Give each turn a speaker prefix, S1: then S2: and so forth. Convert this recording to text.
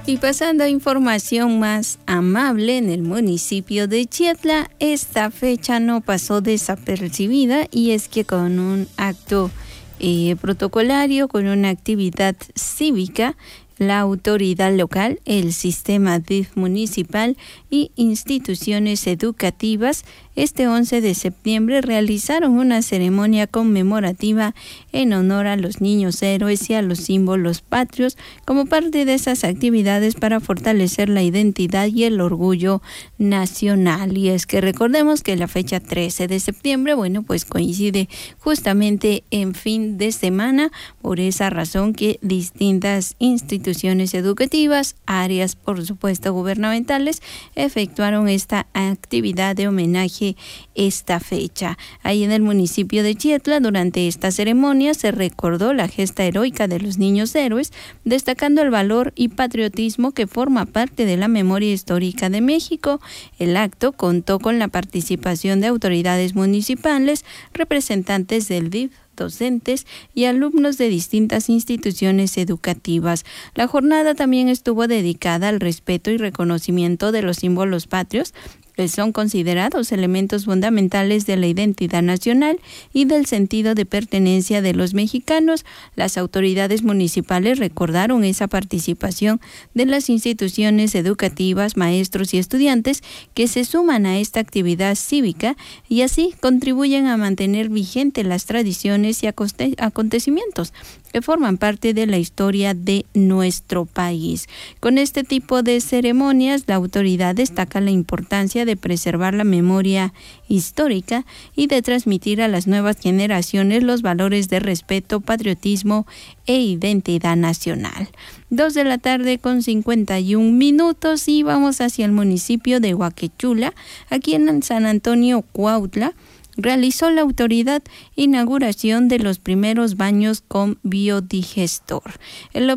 S1: Y pasando a información más amable, en el municipio de Chietla, esta fecha no pasó desapercibida, y es que con un acto protocolario, con una actividad cívica, la autoridad local, el sistema DIF municipal y instituciones educativas este 11 de septiembre realizaron una ceremonia conmemorativa en honor a los niños héroes y a los símbolos patrios como parte de esas actividades para fortalecer la identidad y el orgullo nacional. Y es que recordemos que la fecha 13 de septiembre, pues coincide justamente en fin de semana, por esa razón que distintas instituciones educativas, áreas por supuesto gubernamentales, efectuaron esta actividad de homenaje esta fecha. Ahí en el municipio de Chietla, durante esta ceremonia se recordó la gesta heroica de los niños héroes, destacando el valor y patriotismo que forma parte de la memoria histórica de México. El acto contó con la participación de autoridades municipales, representantes del DIF, docentes y alumnos de distintas instituciones educativas. La jornada también estuvo dedicada al respeto y reconocimiento de los símbolos patrios, que son considerados elementos fundamentales de la identidad nacional y del sentido de pertenencia de los mexicanos. Las autoridades municipales recordaron esa participación de las instituciones educativas, maestros y estudiantes que se suman a esta actividad cívica y así contribuyen a mantener vigentes las tradiciones y acontecimientos que forman parte de la historia de nuestro país. Con este tipo de ceremonias, la autoridad destaca la importancia de preservar la memoria histórica y de transmitir a las nuevas generaciones los valores de respeto, patriotismo e identidad nacional. 2:51 p.m. y vamos hacia el municipio de Huaquechula, aquí en San Antonio, Cuautla. Realizó la autoridad inauguración de los primeros baños con biodigestor. El